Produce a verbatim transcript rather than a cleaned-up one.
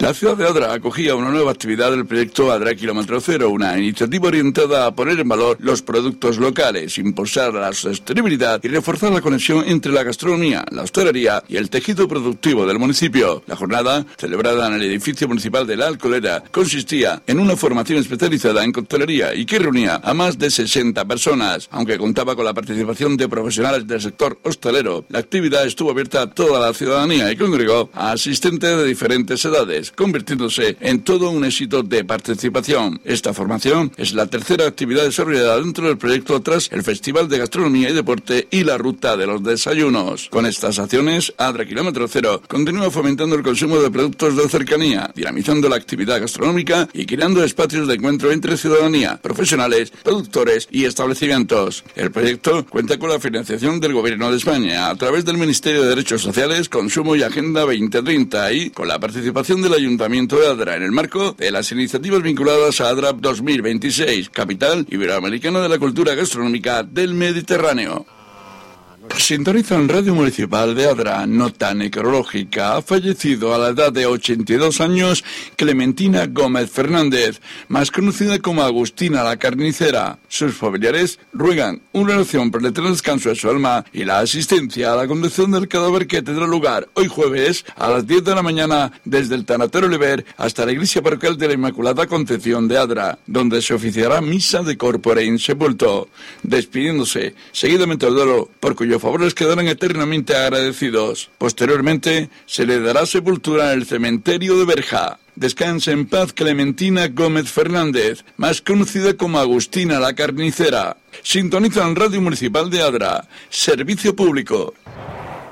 La ciudad de Adra acogía una nueva actividad del proyecto Adra Kilómetro Cero, una iniciativa orientada a poner en valor los productos locales, impulsar la sostenibilidad y reforzar la conexión entre la gastronomía, la hostelería y el tejido productivo del municipio. La jornada, celebrada en el edificio municipal de La Alcolera, consistía en una formación especializada en coctelería y que reunía a más de sesenta personas. Aunque contaba con la participación de profesionales del sector hostelero, la actividad estuvo abierta a toda la ciudadanía y congregó a asistentes de diferentes edades, convirtiéndose en todo un éxito de participación. Esta formación es la tercera actividad desarrollada dentro del proyecto tras el Festival de Gastronomía y Deporte y la Ruta de los Desayunos. Con estas acciones, Adra Kilómetro Cero continúa fomentando el consumo de productos de cercanía, dinamizando la actividad gastronómica y creando espacios de encuentro entre ciudadanía, profesionales, productores y establecimientos. El proyecto cuenta con la financiación del Gobierno de España a través del Ministerio de Derechos Sociales, Consumo y Agenda veinte treinta y con la participación del Ayuntamiento de Adra en el marco de las iniciativas vinculadas a Adra dos mil veintiséis, capital iberoamericana de la cultura gastronómica del Mediterráneo. Sintoniza en Radio Municipal de Adra, nota necrológica. Ha fallecido a la edad de ochenta y dos años Clementina Gómez Fernández, más conocida como Agustina la Carnicera. Sus familiares ruegan una oración por el eterno descanso de su alma y la asistencia a la conducción del cadáver que tendrá lugar hoy jueves a las diez de la mañana desde el Tanatorio Oliver hasta la iglesia parroquial de la Inmaculada Concepción de Adra, donde se oficiará misa de corpore in sepulto, despidiéndose seguidamente del duelo por cuyo favores quedarán eternamente agradecidos. Posteriormente, se le dará sepultura en el cementerio de Berja. Descanse en paz Clementina Gómez Fernández, más conocida como Agustina la Carnicera. Sintoniza en Radio Municipal de Adra. Servicio público.